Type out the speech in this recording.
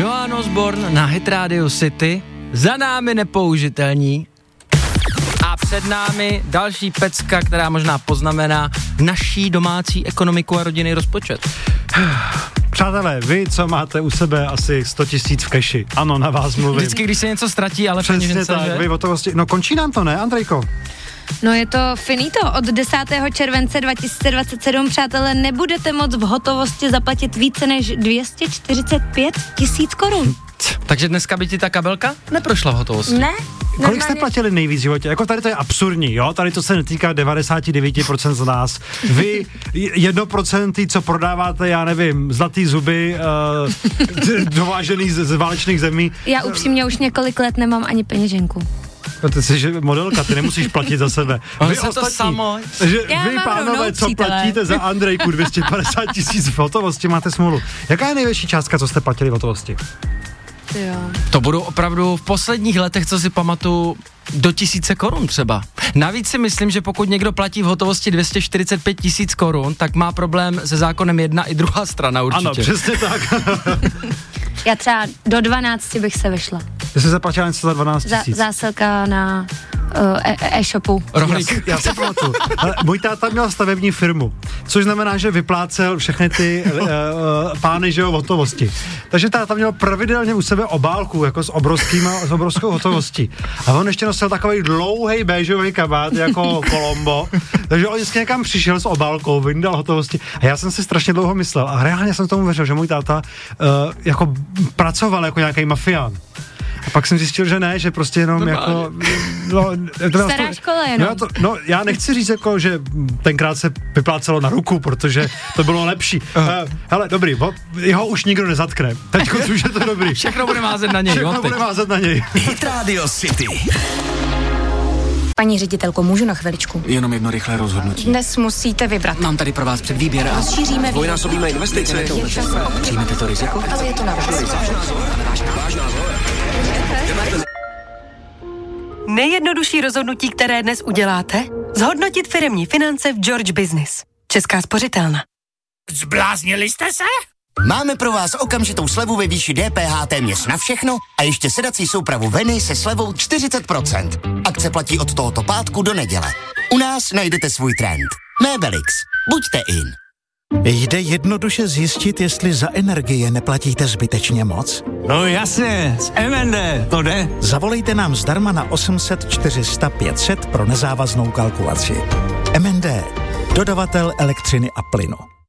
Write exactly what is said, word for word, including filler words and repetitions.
Joan Osborne na Hit Radio City, za námi nepoužitelní a před námi další pecka, která možná poznamená naší domácí ekonomiku a rodinný rozpočet. Přátelé, vy, co máte u sebe asi sto tisíc v keši, ano, na vás mluvím. Vždycky, když se něco ztratí, ale přesně tak, že? vy o to vlastně, no končí nám to, ne, Andrejko? No je to finito. Od desátého července dva tisíce dvacet sedm, přátelé, nebudete moc v hotovosti zaplatit více než dvě stě čtyřicet pět tisíc korun. Takže dneska by ti ta kabelka neprošla v hotovosti. Ne. Kolik normálně jste platili nejvíc v životě? Jako tady to je absurdní, jo? Tady to se netýká devadesát devět procent z nás. Vy jedno procento, co prodáváte, já nevím, zlatý zuby, uh, dovážený z, z válečných zemí. Já upřímně už několik let nemám ani peněženku. No ty jsi že modelka, ty nemusíš platit za sebe. Vy ostatní, to samo. Takže vy, pánové, co platíte za Andrejku dvě stě padesát tisíc v hotovosti, máte smůlu. Jaká je největší částka, co jste platili v hotovosti? Jo. To budou opravdu v posledních letech, co si pamatuju, do tisíce korun třeba. Navíc si myslím, že pokud někdo platí v hotovosti dvě stě čtyřicet pět tisíc korun, tak má problém se zákonem jedna i druhá strana určitě. Ano, přesně tak. Já třeba do dvanácti bych se vyšla. Ty jsi zaplatila něco za dvanáct tisíc. Za, zásilka na uh, e- e-shopu. Rohlík. Já, já se pamatuju. Můj táta měl stavební firmu, což znamená, že vyplácel všechny ty uh, uh, pány, že jo, hotovosti. Takže táta měl pravidelně u sebe obálku, jako s obrovskýma, s obrovskou hotovostí. A on ještě nosil takový dlouhý béžový kabát, jako Colombo. Takže on vždycky někam přišel s obálkou, vyndal hotovosti. A já jsem si strašně dlouho myslel a reálně jsem tomu věřil, že můj táta uh, jako pracoval jako nějaký mafián. A pak jsem zjistil, že ne, že prostě jenom no, jako... No, to stará to, škola jenom. No, to, no, já nechci říct jako, že tenkrát se vyplácelo na ruku, protože to bylo lepší. Uh, hele, dobrý, bo, jeho už nikdo nezatkne. Teď už je to dobrý. Všechno bude mázet na něj. Všechno jo, bude mázet na něj. Hit Radio City. Paní ředitelko, můžu na chviličku? Jenom jedno rychlé rozhodnutí. Dnes musíte vybrat. Mám tady pro vás předvýběr a... Rozšíříme... Dvojnásobíme investice. Přijmete to riziko? Ale je to na vás. Nejjednodušší rozhodnutí, které dnes uděláte? Zhodnotit firemní finance v George Business. Česká spořitelna. Zbláznili jste se? Máme pro vás okamžitou slevu ve výši D P H téměř na všechno a ještě sedací soupravu Veny se slevou čtyřicet procent. Akce platí od tohoto pátku do neděle. U nás najdete svůj trend. Mébelix. Buďte in. Jde jednoduše zjistit, jestli za energie neplatíte zbytečně moc? No jasně, z M N D, to jde. Zavolejte nám zdarma na osm set čtyři sta pět set pro nezávaznou kalkulaci. M N D, dodavatel elektřiny a plynu.